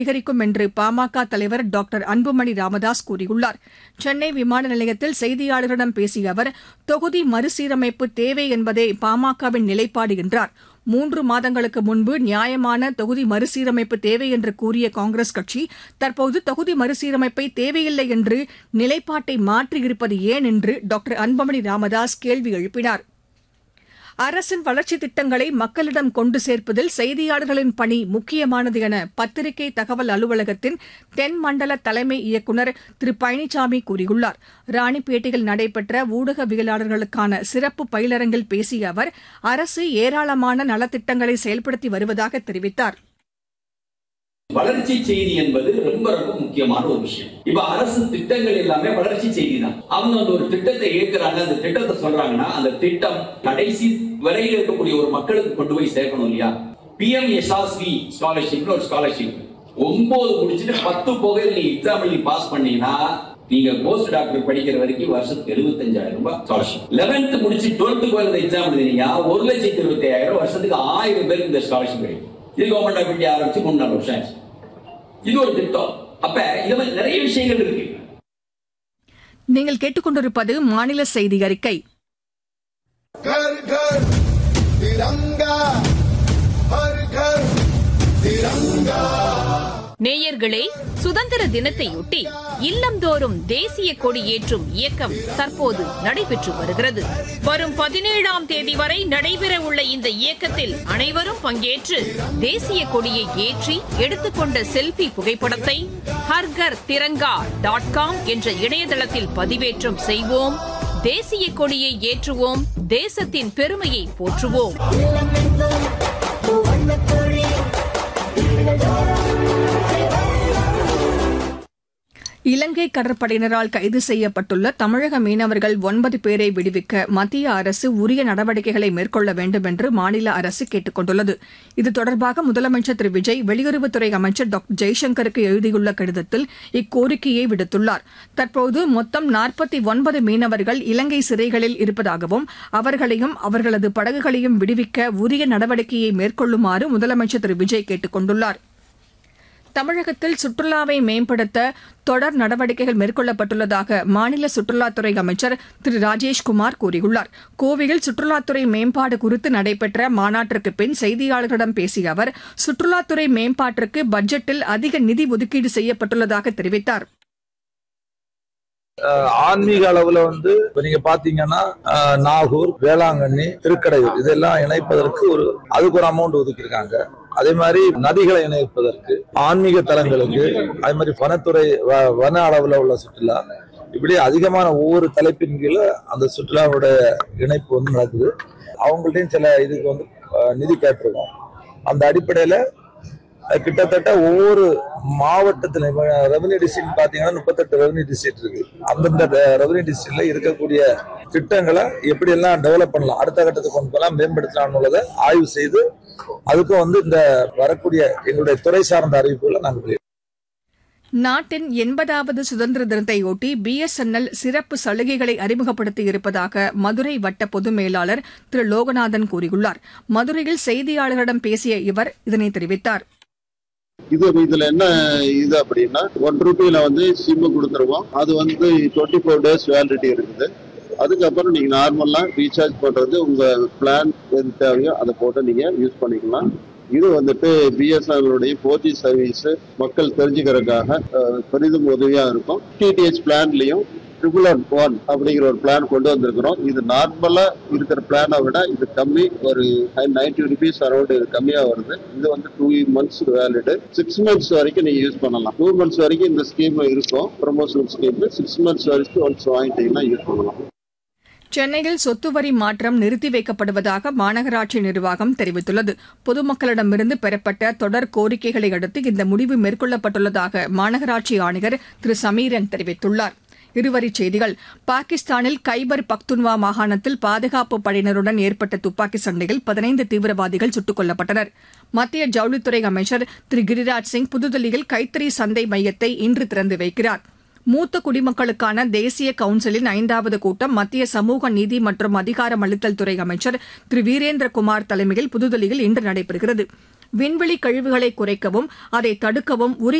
அதிகரிக்கும் என்று பாமக தலைவர் டாக்டர் அன்புமணி ராமதாஸ் கூறியுள்ளார். சென்னை விமான நிலையத்தில் செய்தியாளர்களிடம் பேசிய அவர், தொகுதி மறுசீரமைப்பு தேவை என்பதே பாமகவின் நிலைப்பாடு என்றார். 3 மாதங்களுக்கு முன்பு நியாயமான தொகுதி மறுசீரமைப்பு தேவை என்று கூறிய காங்கிரஸ் கட்சி தற்போது தொகுதி மறுசீரமைப்பை தேவையில்லை என்று நிலைப்பாட்டை மாற்றியிருப்பது ஏன் என்று டாக்டர் அன்புமணி ராமதாஸ் கேள்வி எழுப்பினார். அரசின் வளர்ச்சித் திட்டங்களை மக்களிடம் கொண்டு சேர்ப்பதில் செய்தியாளர்களின் பணி முக்கியமானது என பத்திரிகை தகவல் அலுவலகத்தின் தென் மண்டல தலைமை இயக்குநர் திரு பழனிசாமி கூறியுள்ளார். ராணிப்பேட்டையில் நடைபெற்ற ஊடகவியலாளர்களுக்கான சிறப்பு பயிலரங்கில் பேசிய அவர், அரசு ஏராளமான நலத்திட்டங்களை செயல்படுத்தி வருவதாக தெரிவித்தார். வளர்ச்சி செய்தி என்பது ரொம்ப ரொம்ப முக்கியமான ஒரு விஷயம். இப்ப அரசு திட்டங்கள் எல்லாமே வளர்ச்சி செய்தி தான். அவங்க ஒரு திட்டத்தை ஏற்கிறாங்க, அந்த திட்டத்தை சொல்றாங்கன்னா அந்த திட்டம் கடைசி வரையில் இருக்கக்கூடிய ஒரு மக்களுக்கு கொண்டு போய் சேர்க்கணும் இல்லையா? PMSRC ஸ்காலர்ஷிப் ஒரு ஸ்காலர்ஷிப் 9 முடிச்சுட்டு 10 போகையில் நீங்க எக்ஸாம் எழுதி பாஸ் பண்ணீங்கன்னா நீங்க போஸ்ட் டாக்டர் படிக்கிற வரைக்கும் வருஷத்துக்கு 75,000 ரூபாய் ஸ்காலர்ஷிப். 11th முடிச்சு 12th போய் எக்ஸாம் எழுதினீங்க 1,25,000 வருஷத்துக்கு 1000 பேருக்கு இந்த ஸ்காலர்ஷிப் கிடைக்கும். இது கவர்மெண்ட் ஆஃப் இந்தியா ஆரம்பிச்சு 3-4 வருஷம் ஆச்சு. இது ஒரு திட்டம். அப்ப இது மாதிரி நிறைய விஷயங்கள் இருக்கு. நீங்கள் கேட்டுக்கொண்டிருப்பது மாநில செய்தி அறிக்கை. घर घर तिरंगा, हर घर तिरंगा. நேயர்களே, சுதந்திர தினத்தையொட்டி இல்லந்தோறும் தேசிய கொடி ஏற்றும் இயக்கம் தற்போது நடைபெற்று வருகிறது. வரும் 17ஆம் தேதி வரை நடைபெறவுள்ள இந்த இயக்கத்தில் அனைவரும் பங்கேற்று தேசிய கொடியை ஏற்றி எடுத்துக்கொண்ட செல்ஃபி புகைப்படத்தை harghar-tiranga.com என்ற இணையதளத்தில் பதிவேற்றம் செய்வோம். தேசிய கொடியை ஏற்றுவோம், தேசத்தின் பெருமையை போற்றுவோம். இலங்கை கடற்படையினரால் கைது செய்யப்பட்டுள்ள தமிழக மீனவர்கள் 9 பேரை விடுவிக்க மத்திய அரசு உரிய நடவடிக்கைகளை மேற்கொள்ள வேண்டும் என்று மாநில அரசு கேட்டுக் கொண்டுள்ளது. இது தொடர்பாக முதலமைச்சர் திரு விஜய் வெளியுறவுத்துறை அமைச்சர் டாக்டர் ஜெய்சங்கருக்கு எழுதியுள்ள கடிதத்தில் இக்கோரிக்கையை விடுத்துள்ளார். தற்போது மொத்தம் 49 மீனவர்கள் இலங்கை சிறைகளில் இருப்பதாகவும் அவர்களையும் அவர்களது படகுகளையும் விடுவிக்க உரிய நடவடிக்கையை மேற்கொள்ளுமாறு முதலமைச்சர் திரு விஜய் கேட்டுக் கொண்டுள்ளார். தமிழகத்தில் சுற்றுலாவை மேம்படுத்த தொடர் நடவடிக்கைகள் மேற்கொள்ளப்பட்டுள்ளதாக மாநில சுற்றுலாத்துறை அமைச்சர் திரு ராஜேஷ்குமார் கூறியுள்ளார். கோவையில் சுற்றுலாத்துறை மேம்பாடு குறித்து நடைபெற்ற மாநாட்டிற்கு பின் செய்தியாளர்களிடம் பேசிய அவர், சுற்றுலாத்துறை மேம்பாட்டிற்கு பட்ஜெட்டில் அதிக நிதி ஒதுக்கீடு செய்யப்பட்டுள்ளதாக தெரிவித்தார். ஆன்மீக அளவுல நீங்க பாத்தீங்கன்னா நாகூர், வேளாங்கண்ணி, திருக்கடையூர் இதெல்லாம் இணைப்பதற்கு அதுக்கு ஒரு அமௌண்ட் ஒதுக்கியிருக்காங்க. அதே மாதிரி நதிகளை இணைப்பதற்கு, ஆன்மீக தலங்களுக்கு, அதே மாதிரி வனத்துறை, வன அளவுல உள்ள சுற்றுலா, இப்படி அதிகமான ஒவ்வொரு தலைப்பின் கீழே அந்த சுற்றுலாவுடைய இணைப்பு நடக்குது. அவங்கள்ட்டையும் சில இதுக்கு நிதி கேட்டிருக்கோம். அந்த அடிப்படையில கிட்டத்தட்ட ஒவ்வொரு மாவட்டத்துல ரெவன்யூ டிஸ்ட்ரிக்ட் பாத்தீங்கன்னா 38 ரெவன்யூ டிஸ்ட்ரிக்ட் இருக்கு. அந்தந்த ரெவன்யூ டிஸ்ட்ரிக்ட்ல இருக்கக்கூடிய திட்டங்களை எப்படி எல்லாம் டெவலப் பண்ணலாம், அடுத்த கட்டத்துக்கு கொண்டு போகலாம், மேம்படுத்தலாம் உள்ளதை ஆய்வு செய்து அதுக்கும் இந்த வரக்கூடிய எங்களுடைய துறை சார்ந்த அறிவிப்புகளை நாங்கள். நாட்டின் 80வது சுதந்திர தினத்தையொட்டி BSNL சிறப்பு சலுகைகளை அறிமுகப்படுத்தி இருப்பதாக மதுரை வட்ட பொது மேலாளர் திரு லோகநாதன் கூறியுள்ளார். மதுரையில் செய்தியாளர்களிடம் பேசிய இவர் இதனை தெரிவித்தார். இதுல என்ன இது அப்படின்னா, 1 ரூபாயில சிம் கொடுத்துருவோம். அது 24 days வேலிடிட்டி இருக்குது. அதுக்கப்புறம் நீங்க நார்மலா ரீசார்ஜ் பண்றது உங்க பிளான் எது தேவையோ அதை போட்டு நீங்க யூஸ் பண்ணிக்கலாம். இது BSNL 4G சர்வீஸ் மக்கள் தெரிஞ்சுக்கிறதுக்காக பெரிதும் உதவியா இருக்கும். TTH பிளான்லயும் 111 அப்படிங்கிற ஒரு பிளான் கொண்டு வந்திருக்கிறோம். இது நார்மலா இருக்கிற பிளானை விட இது கம்மி, ஒரு 90 rupees அரௌண்ட் இது கம்மியா வருது. இது 2 months வேலிடு. 6 months வரைக்கும் நீங்க யூஸ் பண்ணலாம். 2 months வரைக்கும் இந்த ஸ்கீம் இருக்கும், ப்ரமோஷனல் ஸ்கீம். 6 months வரைக்கும் ஒன்ஸ் வாங்கிட்டீங்கன்னா யூஸ் பண்ணலாம். சென்னையில் சொத்து வரி மாற்றம் நிறுத்தி வைக்கப்படுவதாக மாநகராட்சி நிர்வாகம் தெரிவித்துள்ளது. பொதுமக்களிடமிருந்து பெறப்பட்ட தொடர் கோரிக்கைகளை அடுத்து இந்த முடிவு மேற்கொள்ளப்பட்டுள்ளதாக மாநகராட்சி ஆணையர் திரு சமீரன் தெரிவித்துள்ளார். இருவரிச் செய்திகள். பாகிஸ்தானில் கைபர் பக்துன்வா மாகாணத்தில் பாதுகாப்பு படையினருடன் ஏற்பட்ட துப்பாக்கி சண்டையில் 15 தீவிரவாதிகள் சுட்டுக் கொல்லப்பட்டனர். மத்திய ஜவுளித்துறை அமைச்சர் திரு கிரிராஜ் சிங் புதுதில்லியில் கைத்தறி சந்தை மையத்தை இன்று திறந்து வைக்கிறார். மூத்த குடிமக்களுக்கான தேசிய கவுன்சிலின் 5வது கூட்டம் மத்திய சமூக நீதி மற்றும் அதிகாரமளித்தல் துறை அமைச்சர் திரு வீரேந்திரகுமார் தலைமையில் புதுதில்லியில் இன்று நடைபெறுகிறது. விண்வெளி கழிவுகளை குறைக்கவும் அதை தடுக்கவும் உரிய